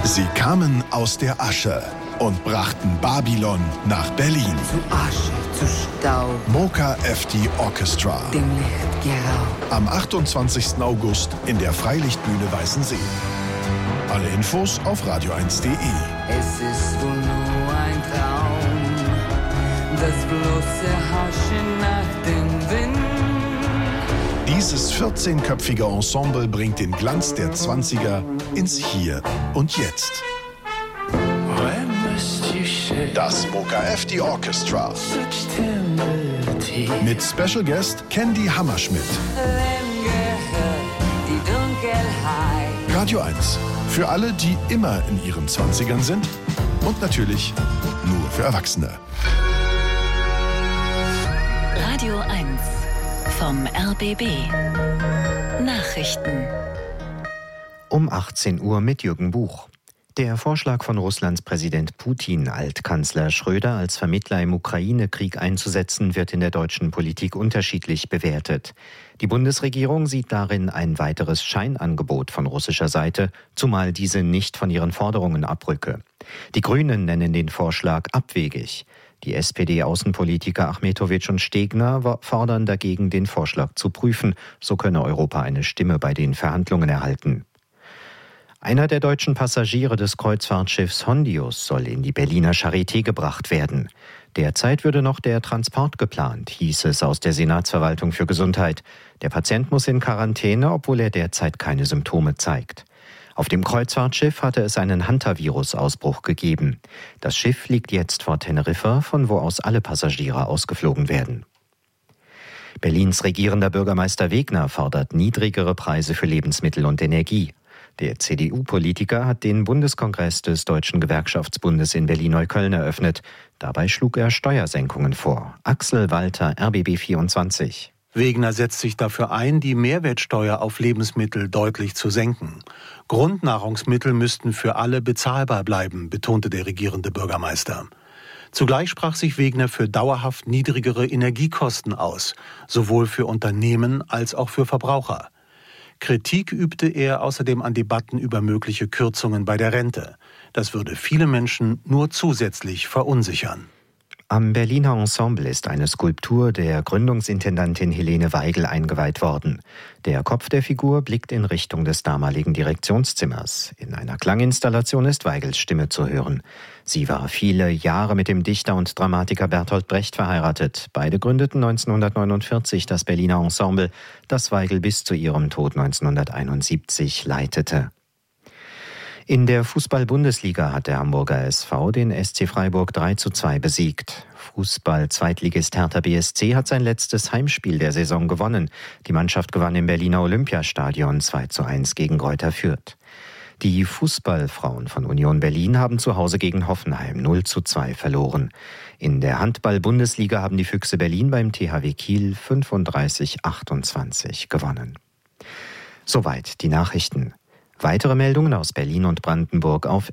Sie kamen aus der Asche und brachten Babylon nach Berlin. Zu Asche, zu Staub. Mocha FD Orchestra. Dem Licht geraubt. Am 28. August in der Freilichtbühne Weißensee. Alle Infos auf radio1.de. Es ist wohl nur ein Traum, das bloße Haschen nach dem Wind. Dieses 14-köpfige Ensemble bringt den Glanz der 20er ins Hier und Jetzt. Das Mocha FD Orchestra. Mit Special Guest Candy Hammerschmidt. Radio 1. Für alle, die immer in ihren 20ern sind und natürlich nur für Erwachsene. Radio 1 vom RBB. Nachrichten. Um 18 Uhr mit Jürgen Buch. Der Vorschlag von Russlands Präsident Putin, Altkanzler Schröder als Vermittler im Ukraine-Krieg einzusetzen, wird in der deutschen Politik unterschiedlich bewertet. Die Bundesregierung sieht darin ein weiteres Scheinangebot von russischer Seite, zumal diese nicht von ihren Forderungen abrücke. Die Grünen nennen den Vorschlag abwegig. Die SPD-Außenpolitiker Achmetowitsch und Stegner fordern dagegen, den Vorschlag zu prüfen. So könne Europa eine Stimme bei den Verhandlungen erhalten. Einer der deutschen Passagiere des Kreuzfahrtschiffs Hondius soll in die Berliner Charité gebracht werden. Derzeit würde noch der Transport geplant, hieß es aus der Senatsverwaltung für Gesundheit. Der Patient muss in Quarantäne, obwohl er derzeit keine Symptome zeigt. Auf dem Kreuzfahrtschiff hatte es einen Hantavirus-Ausbruch gegeben. Das Schiff liegt jetzt vor Teneriffa, von wo aus alle Passagiere ausgeflogen werden. Berlins regierender Bürgermeister Wegner fordert niedrigere Preise für Lebensmittel und Energie. Der CDU-Politiker hat den Bundeskongress des Deutschen Gewerkschaftsbundes in Berlin-Neukölln eröffnet. Dabei schlug er Steuersenkungen vor. Axel Walter, RBB 24. Wegner setzt sich dafür ein, die Mehrwertsteuer auf Lebensmittel deutlich zu senken. Grundnahrungsmittel müssten für alle bezahlbar bleiben, betonte der regierende Bürgermeister. Zugleich sprach sich Wegner für dauerhaft niedrigere Energiekosten aus, sowohl für Unternehmen als auch für Verbraucher. Kritik übte er außerdem an Debatten über mögliche Kürzungen bei der Rente. Das würde viele Menschen nur zusätzlich verunsichern. Am Berliner Ensemble ist eine Skulptur der Gründungsintendantin Helene Weigel eingeweiht worden. Der Kopf der Figur blickt in Richtung des damaligen Direktionszimmers. In einer Klanginstallation ist Weigels Stimme zu hören. Sie war viele Jahre mit dem Dichter und Dramatiker Bertolt Brecht verheiratet. Beide gründeten 1949 das Berliner Ensemble, das Weigel bis zu ihrem Tod 1971 leitete. In der Fußball-Bundesliga hat der Hamburger SV den SC Freiburg 3:2 besiegt. Fußball-Zweitligist Hertha BSC hat sein letztes Heimspiel der Saison gewonnen. Die Mannschaft gewann im Berliner Olympiastadion 2:1 gegen Greuther Fürth. Die Fußballfrauen von Union Berlin haben zu Hause gegen Hoffenheim 0:2 verloren. In der Handball-Bundesliga haben die Füchse Berlin beim THW Kiel 35:28 gewonnen. Soweit die Nachrichten. Weitere Meldungen aus Berlin und Brandenburg auf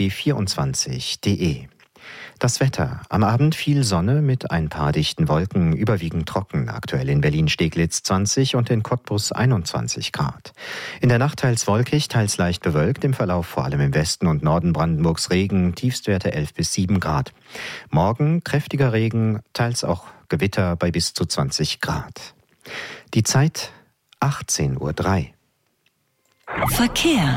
rbb24.de. Das Wetter. Am Abend viel Sonne mit ein paar dichten Wolken, überwiegend trocken. Aktuell in Berlin-Steglitz 20 und in Cottbus 21 Grad. In der Nacht teils wolkig, teils leicht bewölkt. Im Verlauf vor allem im Westen und Norden Brandenburgs Regen. Tiefstwerte 11 bis 7 Grad. Morgen kräftiger Regen, teils auch Gewitter bei bis zu 20 Grad. Die Zeit 18:03 Uhr. Verkehr.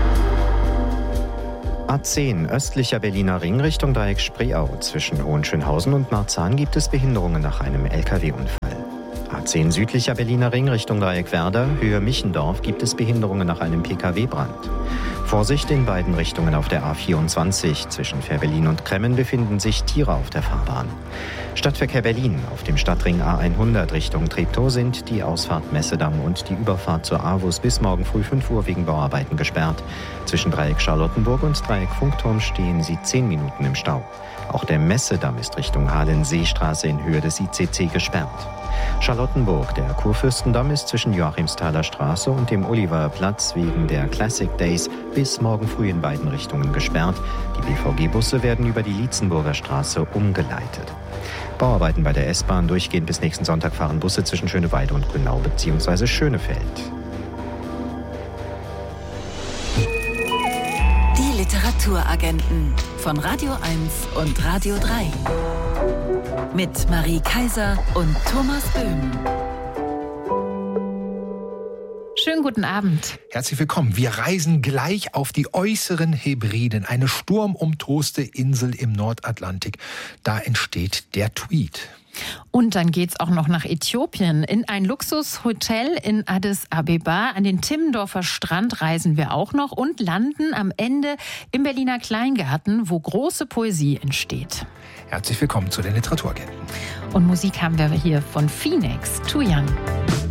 A10 östlicher Berliner Ring Richtung Dreieck Spreeau. Zwischen Hohenschönhausen und Marzahn gibt es Behinderungen nach einem LKW-Unfall. A10 südlicher Berliner Ring Richtung Dreieck Werder, Höhe Michendorf, gibt es Behinderungen nach einem Pkw-Brand. Vorsicht in beiden Richtungen auf der A24. Zwischen Fährberlin und Kremmen befinden sich Tiere auf der Fahrbahn. Stadtverkehr Berlin. Auf dem Stadtring A100 Richtung Treptow sind die Ausfahrt Messedamm und die Überfahrt zur AWUS bis morgen früh 5 Uhr wegen Bauarbeiten gesperrt. Zwischen Dreieck Charlottenburg und Dreieck Funkturm stehen sie 10 Minuten im Stau. Auch der Messedamm ist Richtung Hallenseestraße in Höhe des ICC gesperrt. Charlottenburg. Der Kurfürstendamm ist zwischen Joachimsthaler Straße und dem Oliverplatz wegen der Classic Days bis morgen früh in beiden Richtungen gesperrt. Die BVG-Busse werden über die Lietzenburger Straße umgeleitet. Bauarbeiten bei der S-Bahn. Durchgehend bis nächsten Sonntag fahren Busse zwischen Schöneweide und Grünau bzw. Schönefeld. Literaturagenten von Radio 1 und Radio 3. Mit Marie Kaiser und Thomas Böhm. Schönen guten Abend. Herzlich willkommen. Wir reisen gleich auf die äußeren Hebriden, eine sturmumtoste Insel im Nordatlantik. Da entsteht der Tweed. Und dann geht's auch noch nach Äthiopien. In ein Luxushotel in Addis Abeba. An den Timmendorfer Strand reisen wir auch noch und landen am Ende im Berliner Kleingarten, wo große Poesie entsteht. Herzlich willkommen zu den Literaturagenten. Und Musik haben wir hier von Phoenix, Too Young.